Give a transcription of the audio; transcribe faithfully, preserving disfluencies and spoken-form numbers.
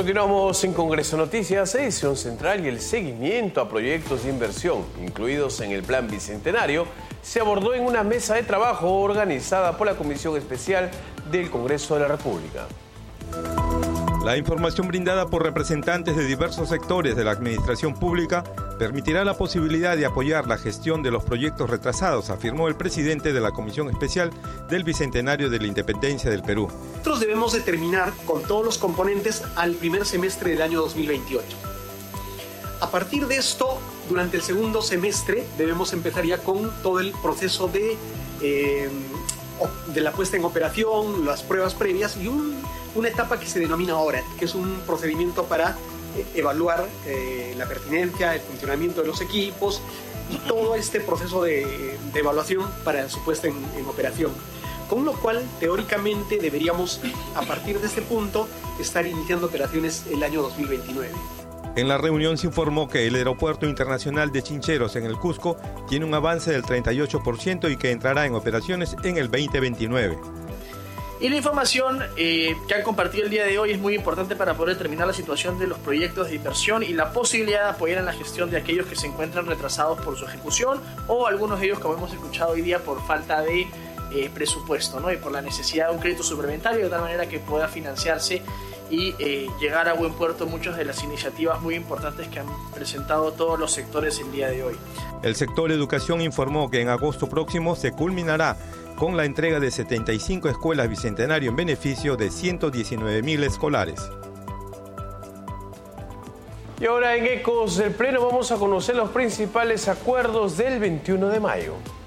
Continuamos en Congreso Noticias, edición central, y el seguimiento a proyectos de inversión incluidos en el Plan Bicentenario se abordó en una mesa de trabajo organizada por la Comisión Especial del Congreso de la República. La información brindada por representantes de diversos sectores de la administración pública permitirá la posibilidad de apoyar la gestión de los proyectos retrasados, afirmó el presidente de la Comisión Especial del Bicentenario de la Independencia del Perú. Nosotros debemos determinar con todos los componentes al primer semestre del año dos mil veintiocho. A partir de esto, durante el segundo semestre, debemos empezar ya con todo el proceso de, eh, de la puesta en operación, las pruebas previas y un, una etapa que se denomina audit, que es un procedimiento para eh, evaluar eh, la pertinencia, el funcionamiento de los equipos y todo este proceso de, de evaluación para su puesta en, en operación. Con lo cual, teóricamente, deberíamos, a partir de este punto, estar iniciando operaciones el año dos mil veintinueve. En la reunión se informó que el Aeropuerto Internacional de Chincheros en el Cusco tiene un avance del treinta y ocho por ciento y que entrará en operaciones en el veinte veintinueve. Y la información eh, que han compartido el día de hoy es muy importante para poder determinar la situación de los proyectos de inversión y la posibilidad de apoyar en la gestión de aquellos que se encuentran retrasados por su ejecución o algunos de ellos, como hemos escuchado hoy día, por falta de eh, presupuesto, ¿no? Y por la necesidad de un crédito suplementario de tal manera que pueda financiarse y eh, llegar a buen puerto muchas de las iniciativas muy importantes que han presentado todos los sectores el día de hoy. El sector educación informó que en agosto próximo se culminará con la entrega de setenta y cinco escuelas Bicentenario en beneficio de ciento diecinueve mil escolares. Y ahora en Ecos del Pleno vamos a conocer los principales acuerdos del veintiuno de mayo.